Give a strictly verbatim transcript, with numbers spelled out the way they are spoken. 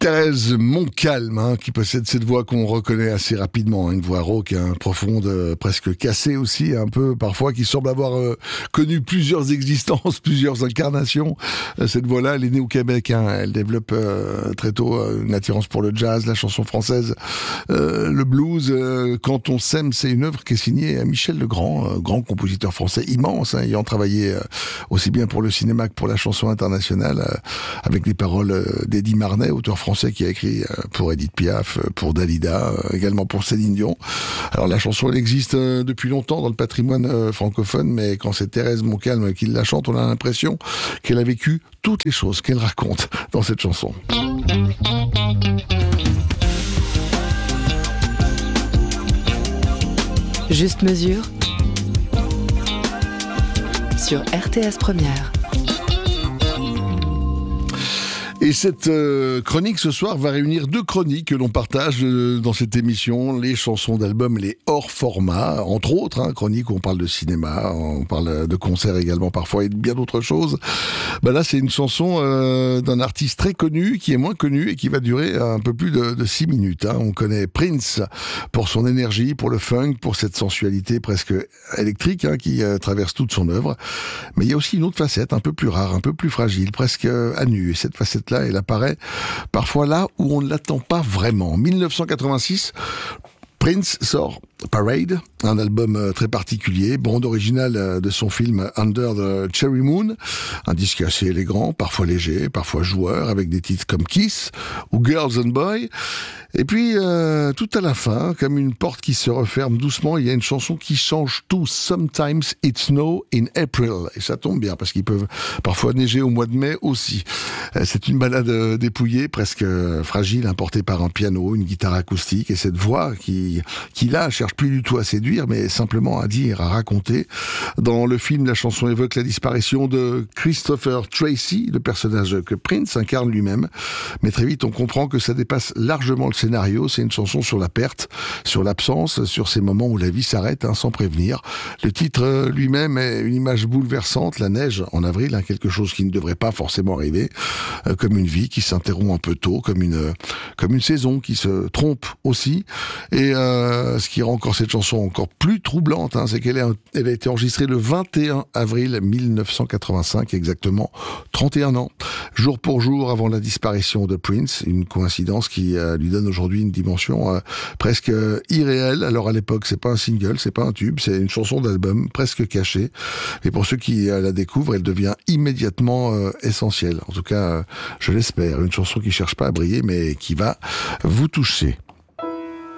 Thérèse Montcalm, hein, qui possède cette voix qu'on reconnaît assez rapidement, hein, une voix rauque, hein, profonde, euh, presque cassée aussi, un peu parfois, qui semble avoir euh, connu plusieurs existences, plusieurs incarnations. Euh, cette voix-là, elle est née au Québec, hein, elle développe euh, très tôt euh, une attirance pour le jazz, la chanson française, euh, le blues. Euh, Quand on s'aime, c'est une œuvre qui est signée à Michel Legrand, euh, grand compositeur français immense, hein, ayant travaillé euh, aussi bien pour le cinéma que pour la chanson internationale, euh, avec les paroles euh, d'Eddie Marnet, auteur français qui a écrit pour Edith Piaf, pour Dalida, également pour Céline Dion. Alors la chanson, elle existe depuis longtemps dans le patrimoine francophone, mais quand c'est Thérèse Montcalm qui la chante, on a l'impression qu'elle a vécu toutes les choses qu'elle raconte dans cette chanson. Juste mesure sur R T S Première. Et cette euh, chronique ce soir va réunir deux chroniques que l'on partage euh, dans cette émission, les chansons d'albums, les hors format, entre autres, hein, chroniques où on parle de cinéma, on parle de concerts également parfois et de bien d'autres choses. Ben là, c'est une chanson euh, d'un artiste très connu, qui est moins connu et qui va durer un peu plus de, de six minutes. Hein. On connaît Prince pour son énergie, pour le funk, pour cette sensualité presque électrique, hein, qui euh, traverse toute son œuvre. Mais il y a aussi une autre facette, un peu plus rare, un peu plus fragile, presque euh, à nu. Et cette facette-là, elle apparaît parfois là où on ne l'attend pas vraiment. En dix-neuf cent quatre-vingt-six, Prince sort Parade, un album très particulier, bande originale de son film Under the Cherry Moon, un disque assez élégant, parfois léger, parfois joueur, avec des titres comme Kiss ou Girls and Boys. Et puis, euh, tout à la fin, comme une porte qui se referme doucement, il y a une chanson qui change tout. Sometimes it snow in April. Et ça tombe bien, parce qu'ils peuvent parfois neiger au mois de mai aussi. C'est une balade dépouillée, presque fragile, importée par un piano, une guitare acoustique, et cette voix qui, qui là, cherche plus du tout à séduire, mais simplement à dire, à raconter. Dans le film, la chanson évoque la disparition de Christopher Tracy, le personnage que Prince incarne lui-même. Mais très vite, on comprend que ça dépasse largement le scénario. C'est une chanson sur la perte, sur l'absence, sur ces moments où la vie s'arrête, hein, sans prévenir. Le titre lui-même est une image bouleversante, la neige en avril, hein, quelque chose qui ne devrait pas forcément arriver, euh, comme une vie qui s'interrompt un peu tôt, comme une, comme une saison qui se trompe aussi. Et euh, ce qui rend encore cette chanson encore plus troublante, hein, c'est qu'elle a, elle a été enregistrée le vingt et un avril mille neuf cent quatre-vingt-cinq, exactement trente et un ans, jour pour jour avant la disparition de Prince, une coïncidence qui euh, lui donne aujourd'hui une dimension euh, presque euh, irréelle. Alors à l'époque, c'est pas un single, c'est pas un tube, c'est une chanson d'album presque cachée. Et pour ceux qui euh, la découvrent, elle devient immédiatement euh, essentielle. En tout cas, euh, je l'espère, une chanson qui cherche pas à briller, mais qui va vous toucher.